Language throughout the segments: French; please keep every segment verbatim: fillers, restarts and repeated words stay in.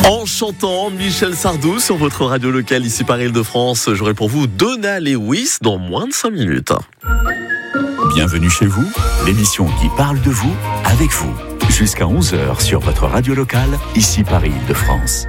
En chantant Michel Sardou sur votre radio locale ici par Île-de-France, j'aurai pour vous Donna Lewis dans moins de cinq minutes. Bienvenue chez vous, l'émission qui parle de vous, avec vous. Jusqu'à onze heures sur votre radio locale, ici par Île-de-France.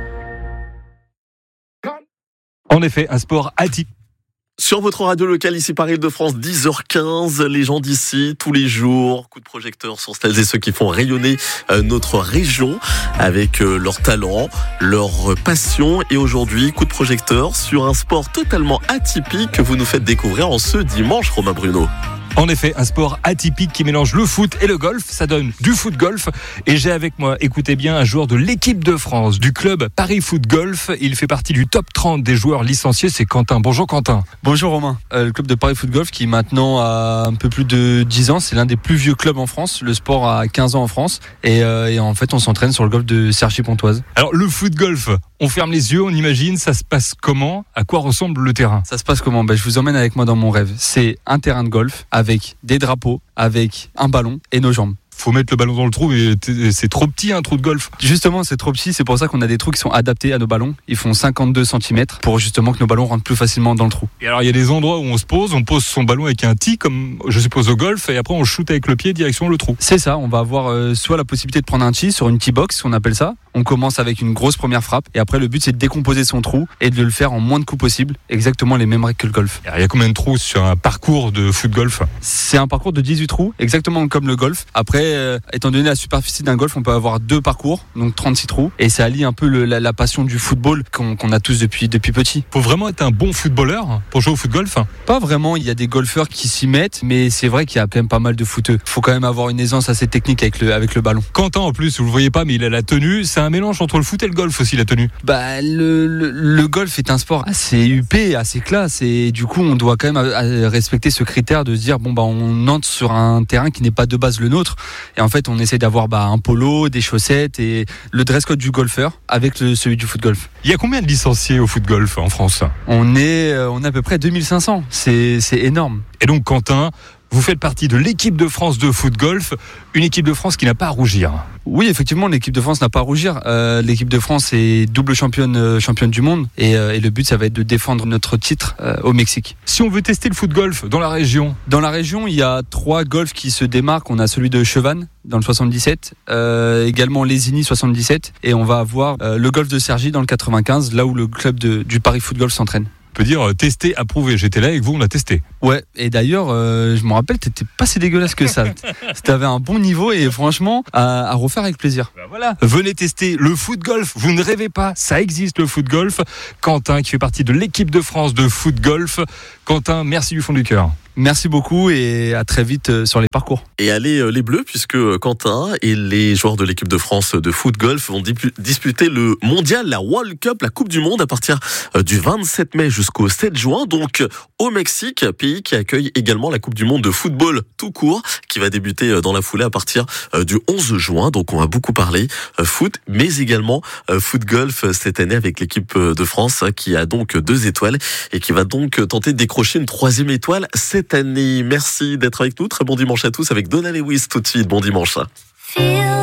En effet, un sport atypique. Sur votre radio locale ici par Île-de-France, dix heures quinze, les gens d'ici, tous les jours, coup de projecteur sur celles et ceux qui font rayonner notre région avec leur talent, leur passion. Et aujourd'hui, coup de projecteur sur un sport totalement atypique que vous nous faites découvrir en ce dimanche, Romain Bruno. En effet, un sport atypique qui mélange le foot et le golf, ça donne du foot-golf. Et j'ai avec moi, écoutez bien, un joueur de l'équipe de France, du club Paris Foot Golf. Il fait partie du top trente des joueurs licenciés, c'est Quentin. Bonjour Quentin. Bonjour Romain. Euh, le club de Paris Foot Golf qui maintenant a un peu plus de dix ans, c'est l'un des plus vieux clubs en France. Le sport a quinze ans en France. Et, euh, et en fait, on s'entraîne sur le golf de Cergy-Pontoise. Alors le foot-golf, on ferme les yeux, on imagine, ça se passe comment? À quoi ressemble le terrain? Ça se passe comment? Ben, je vous emmène avec moi dans mon rêve. C'est un terrain de golf avec des drapeaux, avec un ballon et nos jambes. Faut mettre le ballon dans le trou, mais c'est trop petit un trou de golf. Justement, c'est trop petit, c'est pour ça qu'on a des trous qui sont adaptés à nos ballons. Ils font cinquante-deux centimètres pour justement que nos ballons rentrent plus facilement dans le trou. Et alors il y a des endroits où on se pose, on pose son ballon avec un tee, comme je suppose au golf, et après on shoot avec le pied direction le trou. C'est ça, on va avoir euh, soit la possibilité de prendre un tee sur une tee box, on appelle ça. On commence avec une grosse première frappe, et après le but c'est de décomposer son trou et de le faire en moins de coups possible, exactement les mêmes règles que le golf. Alors, il y a combien de trous sur un parcours de foot-golf? C'est un parcours de dix-huit trous, exactement comme le golf. Après, euh, étant donné la superficie d'un golf, on peut avoir deux parcours, donc trente-six trous, et ça allie un peu le, la, la passion du football qu'on, qu'on a tous depuis, depuis petit. Faut vraiment être un bon footballeur pour jouer au foot-golf? Pas vraiment, il y a des golfeurs qui s'y mettent, mais c'est vrai qu'il y a quand même pas mal de footeux. Faut quand même avoir une aisance assez technique avec le, avec le ballon. Quentin, en plus, vous le voyez pas, mais il a la tenue, c'est un mélange entre le foot et le golf aussi, la tenue. Bah, le, le, le golf est un sport assez huppé, assez classe, et du coup, on doit quand même respecter ce critère de se dire, bon, bah, on entre sur un terrain qui n'est pas de base le nôtre, et en fait, on essaie d'avoir bah, un polo, des chaussettes et le dress code du golfeur avec le, celui du foot-golf. Il y a combien de licenciés au foot-golf en France? On est, on est à peu près deux mille cinq cents, c'est, c'est énorme. Et donc, Quentin, vous faites partie de l'équipe de France de foot-golf, une équipe de France qui n'a pas à rougir. Oui, effectivement, l'équipe de France n'a pas à rougir. Euh, l'équipe de France est double championne, euh, championne du monde et, euh, et le but, ça va être de défendre notre titre euh, au Mexique. Si on veut tester le foot-golf dans la région? Dans la région, il y a trois golfs qui se démarquent. On a celui de Chevannes dans le soixante-dix-sept, euh, également Lésigny soixante-dix-sept et on va avoir euh, le golf de Cergy dans le quatre-vingt-quinze, là où le club de, du Paris Foot Golf s'entraîne. On peut dire tester, approuver. J'étais là avec vous, on l'a testé. Ouais, et d'ailleurs, euh, je me rappelle, t'étais pas si dégueulasse que ça. T'avais un bon niveau et franchement, à, à refaire avec plaisir. Ben voilà. Venez tester le foot-golf. Vous ne rêvez pas, ça existe le foot-golf. Quentin, qui fait partie de l'équipe de France de foot-golf. Quentin, merci du fond du cœur. Merci beaucoup et à très vite sur les parcours. Et allez les Bleus, puisque Quentin et les joueurs de l'équipe de France de foot-golf vont disputer le mondial, la World Cup, la Coupe du Monde à partir du vingt-sept mai jusqu'au sept juin, donc au Mexique, pays qui accueille également la Coupe du Monde de football tout court, qui va débuter dans la foulée à partir du onze juin. Donc on va beaucoup parler foot, mais également foot-golf cette année avec l'équipe de France qui a donc deux étoiles et qui va donc tenter de décrocher une troisième étoile cette année. Merci d'être avec nous. Très bon dimanche à tous avec Donna Lewis tout de suite. Bon dimanche.